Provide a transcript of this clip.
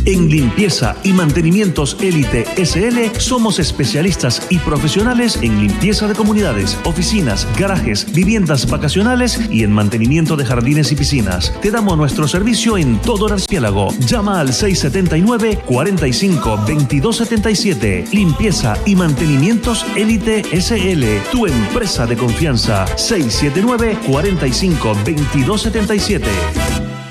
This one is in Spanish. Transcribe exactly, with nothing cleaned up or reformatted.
En Limpieza y Mantenimientos Élite S L somos especialistas y profesionales en limpieza de comunidades, oficinas, garajes, viviendas vacacionales y en mantenimiento de jardines y piscinas. Te damos nuestro servicio en todo el archipiélago. Llama al seis siete nueve, cuatro cinco, veintidós setenta y siete. Limpieza y Mantenimientos Élite S L, tu empresa de confianza. seis siete nueve, cuatro cinco, veintidós setenta y siete.